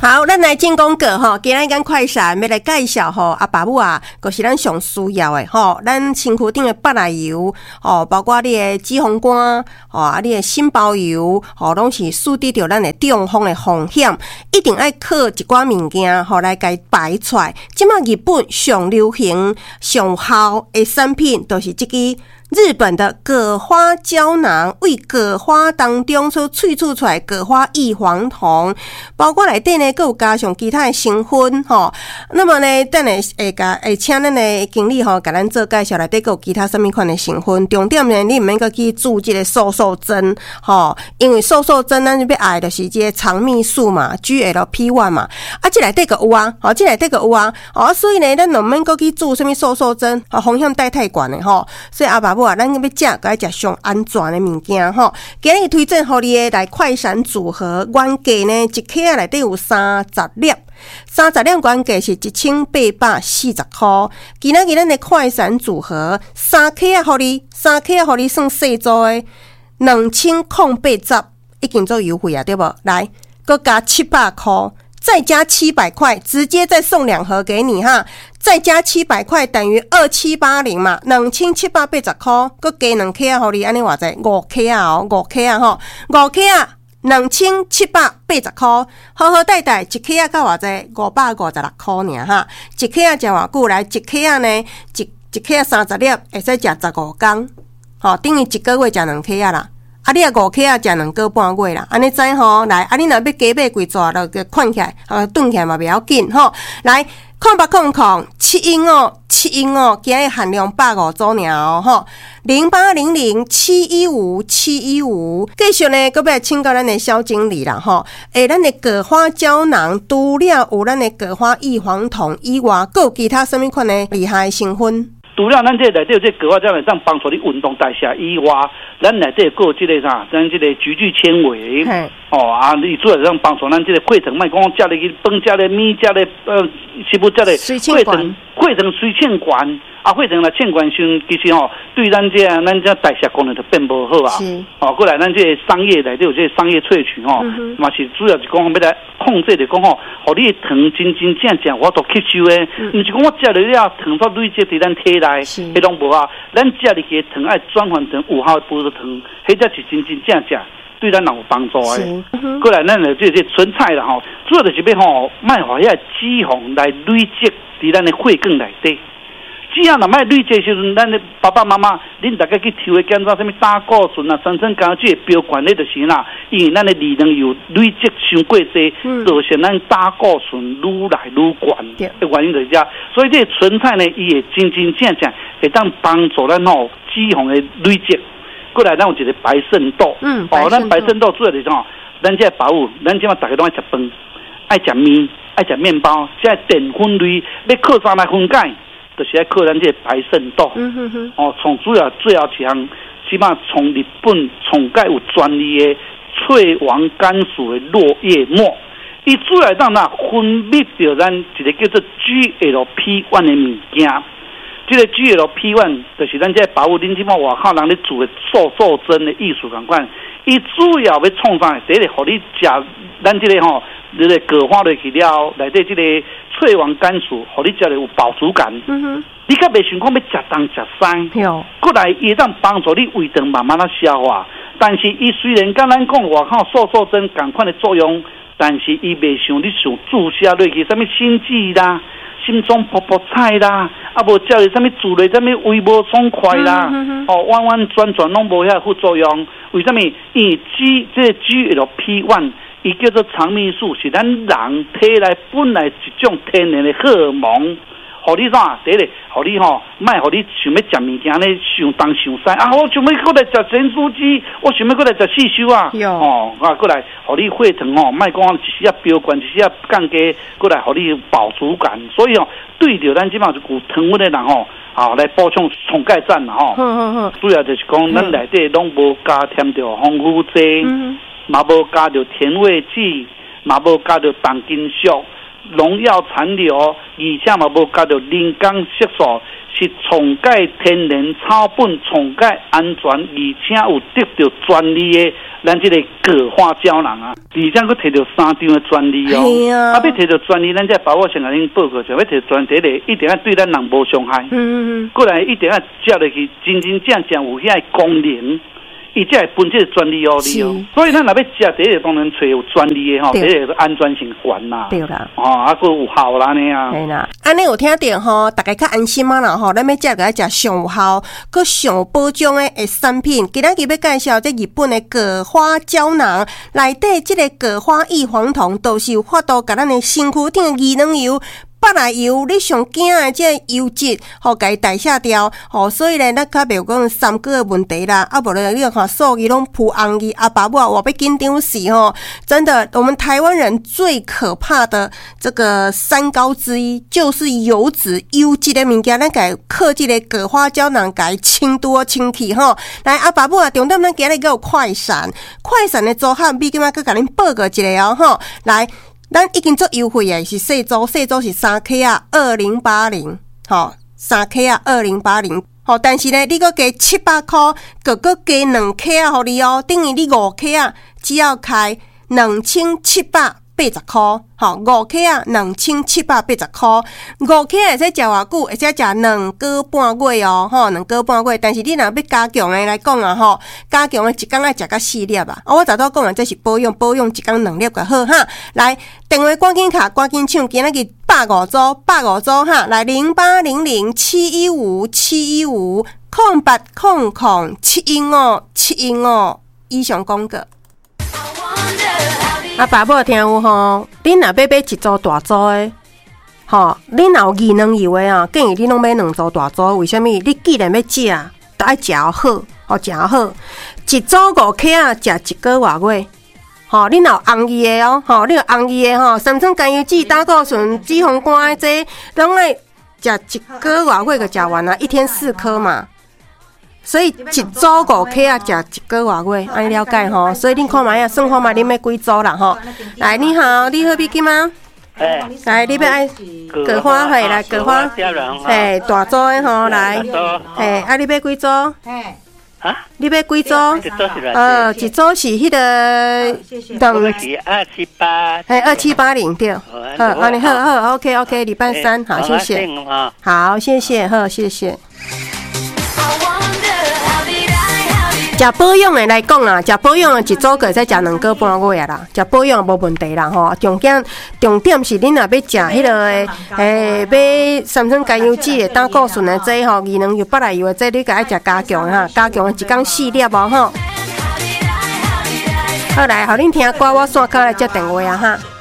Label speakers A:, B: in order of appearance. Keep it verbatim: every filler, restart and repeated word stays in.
A: 好，咱来进广告吼，今日咱快闪要来介绍吼，阿爸母啊，就是咱上需要的吼，咱身躯顶的八奶油吼，包括你的脂肪肝吼，啊，你的心包油吼，拢是属于着咱的中风的风险，一定要靠一寡物件吼来甲排出来。即马日本上流行、上效的产品，就是这个。日本的葛花胶囊为葛花当中所萃取出来葛花异黄酮，包括内底呢，还有加上其他的成分吼。那么呢，等下会甲会请咱的经理吼，甲咱做介绍，内底还有其他什么款的成分。重点呢，你毋免阁去注这个瘦瘦针吼，因为瘦瘦针咱要爱就是这个肠泌素嘛 ，G L P 一 嘛，啊，这内底个有啊，吼，这内底个有啊，哦，所以呢，咱毋免阁去注什么瘦瘦针，啊，风险带太悬的吼，所以阿爸母啊，咱要食，该食上安全的物件吼。今日推荐互你的来快闪组合，原价呢一克啊内底有三十粒，三十粒原价是一千八百四十块。今仔日咱的快闪组合，三克啊互你，三克啊互你算细组的，两千空八十，已经做优惠啊，对不？来，搁加七百块。再加七百块，直接再送两盒给你哈！再加七百块等于二七八零嘛，两千七百八十块，佮加两克啊，互你安尼偌济五克啊哦，五克啊吼，五克啊，两千七百八十块，好好带带，一克啊到偌济五百五十六块尔哈，一克啊食偌久来，一克啊呢，一一克啊三十粒，会使食十五天，吼，等于一个月食两克啊啦。啊，你啊五克啊，食两个半月啦，安尼知吼？来，啊，你若要加买几纸，就款起来，啊，炖起来嘛，不要紧吼。来，空八空空七英哦，七英哦，今日含量百五组尔哦吼，零八零零七一五七一五。继续呢，搁要请教咱的小经理啦吼。诶，咱的葛花胶囊除了有咱的葛花异黄酮以外，还有其他什么款的厉害的成分？
B: 除了咱这内底有这葛花胶囊上帮助你运动代谢以外，咱内底还有这个啥，咱这个菊苣纤维，哦啊，你主要上帮助咱这个血糖，莫讲食咧饭、食咧面、食咧呃，是不食咧血糖，血糖水欠管。啊，血糖来欠管时，其实吼、哦，对咱这咱这代谢功能就变无好啊。哦，过来咱这个商业内底有这个商业萃取吼，嘛、嗯、是主要是讲要来控制的讲吼，互你的糖真真正正我都吸收的，毋、嗯、是讲我食了了糖所累积伫咱体内，迄拢无啊。咱食入去的糖爱转换成有效的葡萄糖，迄才是真真正正对咱人有帮助的。嗯、过来咱的这些纯菜啦吼，主要就是要吼，卖互遐脂肪来累积伫咱的血管内底。只要若卖累积时阵，咱的爸爸妈妈，恁大家去抽的检查什么胆固醇啊、三酸甘这标管咧就是啦，因为咱的利能有累积伤过多，造成咱胆固醇愈来愈悬的原因就是这。所以这纯菜呢，伊会真真正正会当帮助咱吼脂肪的累积。过来，咱有一个白肾豆，嗯，哦，咱白肾豆主要就是吼，咱这保护，咱即马大家拢爱食饭，爱食面，爱食面包，这淀粉类要靠啥来分解？就是要靠咱这白肾豆，嗯哼哼，哦，从主要最后一项，起码从日本从介有专利的翠王甘薯的落叶末，伊主要当那分泌着咱一个叫做 G L P 一 的物件。这个 G L P 一 就是咱这保护恁即马外口人咧做的瘦瘦针的艺术感官，伊主要要创啥？第一个，互你食咱这个吼，这个葛花落去了，内底这个翠王甘薯，互你食了有饱足感。嗯哼，你较袂想讲要食东食西，有。过来伊当帮助你胃肠慢慢啊消化，但是伊虽然跟咱讲外口瘦瘦针同款的作用，但是伊袂像你想注射落去什么心悸啦。心中泡泡菜啦，啊无叫你什么煮咧什么胃无爽快啦，嗯、哼哼哦弯弯转转拢无遐副作用。为什么？因为 G 这个 G L P 一，伊叫做肠泌素，是咱人体内本来一种天然的荷尔蒙。互你啥？第一个，互你吼，卖互你想要食物件咧，想东想西啊！我想要过来食咸酥鸡，我想要过来食四修啊！哦，啊，过来，互你血糖吼，卖讲一时啊飙高，一时啊降低，过来互你有饱足感。所以哦，对着咱即马就有糖分的人吼，啊，来补充充钙站啦吼。好好好。主要就是讲，咱内底拢无加添着防腐剂，嘛无加着甜味剂，嘛无加着重金属。 农药残留，而且嘛无加入人工色素，是重改天然草本、重改安全，而且有得到专利的咱这个葛花胶囊啊，而且佫摕到三张的专利哦。啊，要摕到专利，咱才把握先甲恁报告，就要摕专利的，一定要对咱人无伤害。嗯嗯嗯。过来一定要食落去，真真正正有遐功能。伊才会分这个专利哦，你哦，所以咱若要食第一个当然找有专利的吼，第一个安全性悬啦，
A: 对啦，
B: 哦，啊佫有效啦呢啊，
A: 对啦，安尼有听到吼，大家较安心啊啦吼，咱要食个要食上有效、佫上有保障的诶产品。今仔日要介绍这日本的葛花胶囊，内底这个葛花异黄酮都是有法度甲咱的身躯顶的机能油。北来油，你上惊的这油脂，吼，甲伊代谢掉，吼，所以咧，咱较袂有讲三高的问题啦。啊，无咧，你看数据拢扑红去，啊，爸母啊，我要紧张死吼！真的，我们台湾人最可怕的这个三高之一，就是油脂、油脂的物件，咱甲克制的葛花胶囊，甲伊清多清气吼。来，啊，爸母啊，重点咱今日个有快闪，快闪的组合，比今仔个甲恁报告一下哦，吼，来。咱已经做优惠诶，是细组，细组是三 K 啊，二零八零，吼，三 K 啊，二零八零，吼，但是呢，你搁加七百块，搁搁加两 K 啊，互你哦，等于你五 K 啊，只要开两千七百八十块，吼，五 K 啊，两千七百八十块，五 K 会使食偌久，会使食两个半月哦，吼，两个半月。但是你若要加强诶来讲啊，吼，加强诶一工爱食到四粒啊。啊，我早早讲啊，这是保养，保养一工两粒就好哈。来，电话赶紧卡，赶紧抢，今仔日百五组，百五组哈。来，零八零零七一五七一五空八空空七一五七一五以上讲过。啊，爸母听有吼，恁若要买一组大组的，吼，恁若有技能油的啊，建议你拢买两组大组。为什么？你既然要食，就爱食好，吼，食好。一组五克啊，食一个外月。吼，恁若有红衣的哦，吼，你有红衣的吼，三酸甘油酯、胆固醇、脂肪肝的这，拢爱食一个外月就食完啦，一天四颗嘛。所以一组五克啊，食一个外月，安尼了解吼。所以恁看卖啊，算看卖恁要几组啦吼。来，你好，你好，笔记吗？
C: 哎，
A: 来，你要爱葛花嘿，来葛花，嘿，大组的吼，来，嘿，啊，你要几组？
C: 哎，
A: 啊，你要几组？
C: 一组是偌？
A: 呃，一组是迄个
C: 两是二七八，
A: 嘿，二七八零对。好，安尼好好 ，OK OK， 礼拜三好，谢谢。好，谢谢，好，谢谢。食保养的来讲啦，食保养的一组个会使食两个半月啊啦，食保养无问题啦吼。重点重点是恁若要食迄个诶，诶，买三酸甘油酯的、胆固醇的这吼，二能油、北来油的这，你个爱食加强哈，加强一工四粒无吼。好来，互恁听歌，我线卡来接电话啊哈。